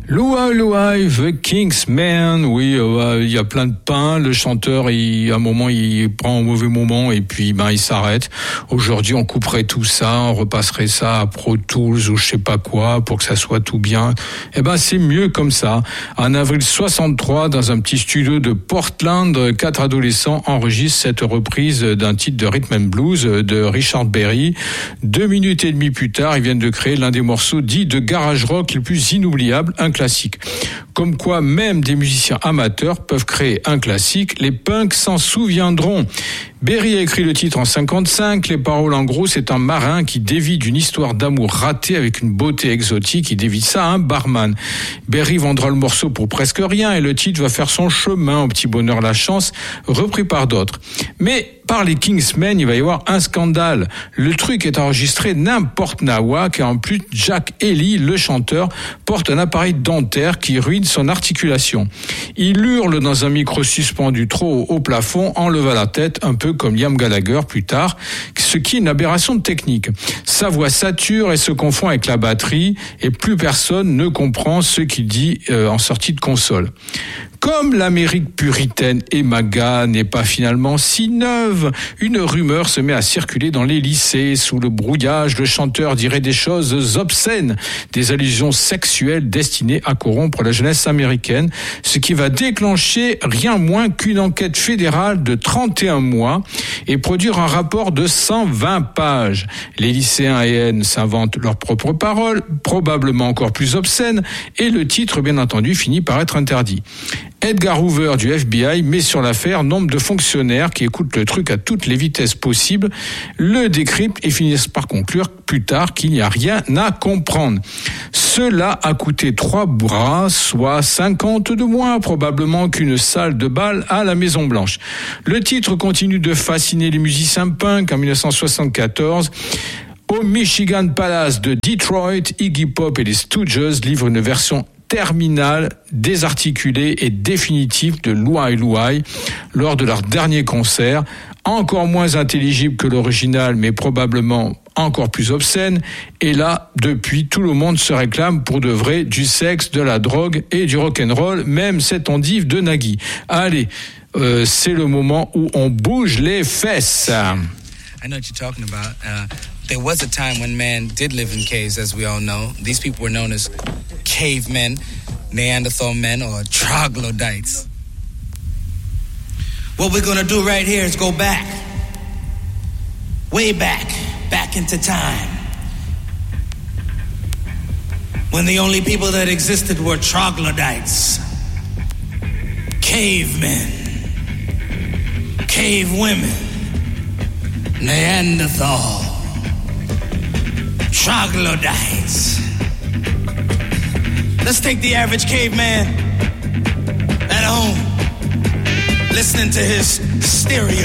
Louai, The Kingsman, oui, il y a plein de pain. Le chanteur, à un moment, il prend un mauvais moment et puis il s'arrête. Aujourd'hui, on couperait tout ça, on repasserait ça à Pro Tools ou je sais pas quoi pour que ça soit tout bien. C'est mieux comme ça. En avril 63, dans un petit studio de Portland, 4 adolescents enregistrent cette reprise d'un titre de rhythm and blues de Richard Berry. 2 minutes et demie plus tard, ils viennent de créer l'un des morceaux dits de garage rock les plus inoubliables, un classique. Comme quoi, même des musiciens amateurs peuvent créer un classique. Les punks s'en souviendront. Berry a écrit le titre en 55. Les paroles, en gros, c'est un marin qui dévie d'une histoire d'amour ratée avec une beauté exotique. Il dévie ça à un barman. Berry vendra le morceau pour presque rien et le titre va faire son chemin au petit bonheur la chance, repris par d'autres. Mais par les Kingsmen, il va y avoir un scandale. Le truc est enregistré n'importe nawak et en plus, Jack Ely, le chanteur, porte un appareil dentaire qui ruine son articulation. Il hurle dans un micro suspendu trop haut au plafond, enleva la tête, un peu comme Liam Gallagher plus tard, ce qui est une aberration de technique. Sa voix sature et se confond avec la batterie et plus personne ne comprend ce qu'il dit en sortie de console. Comme l'Amérique puritaine et MAGA n'est pas finalement si neuve, une rumeur se met à circuler dans les lycées. Sous le brouillage, le chanteur dirait des choses obscènes, des allusions sexuelles destinées à corrompre la jeunesse américaine, ce qui va déclencher rien moins qu'une enquête fédérale de 31 mois et produire un rapport de 120 pages. Les lycéens et s'inventent leurs propres paroles, probablement encore plus obscènes, et le titre, bien entendu, finit par être interdit. Edgar Hoover du FBI met sur l'affaire nombre de fonctionnaires qui écoutent le truc à toutes les vitesses possibles, le décryptent et finissent par conclure plus tard qu'il n'y a rien à comprendre. Cela a coûté 3 bras, soit 50 de moins probablement qu'une salle de bal à la Maison Blanche. Le titre continue de fasciner les musiciens punk. En 1974, au Michigan Palace de Detroit, Iggy Pop et les Stooges livrent une version terminale, désarticulée et définitive de Louai lors de leur dernier concert, encore moins intelligible que l'original, mais probablement encore plus obscène. Et là, depuis, tout le monde se réclame pour de vrai du sexe, de la drogue et du rock'n'roll, même cette endive de Nagui. Allez, c'est le moment où on bouge les fesses. I know what you're talking about. There was a time when man did live in caves, as we all know. These people were known as cavemen, Neanderthal men, or troglodytes. What we're going to do right here is go back, way back into time, when the only people that existed were troglodytes, cavemen, cave women, Neanderthal, troglodytes. Let's take the average caveman at home, listening to his stereo.